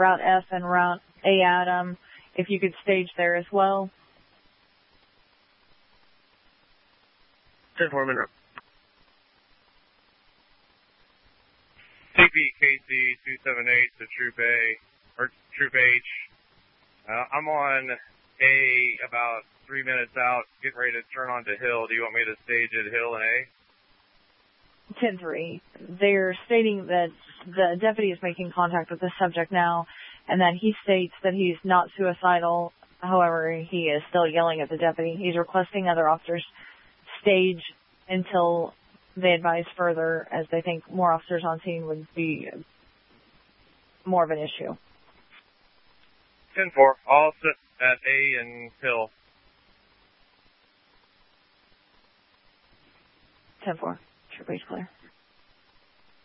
Route F and Route A Adam, if you could stage there as well. 10-4 minute. CPKC 278 to Troop A, or Troop H. I'm on A about 3 minutes out, getting ready to turn on to Hill. Do you want me to stage at Hill and A? 10-3. They're stating that the deputy is making contact with the subject now and that he states that he's not suicidal. However, he is still yelling at the deputy. He's requesting other officers stage until they advise further, as they think more officers on scene would be more of an issue. 10-4. All set at A and Hill. 10-4. Troop H clear.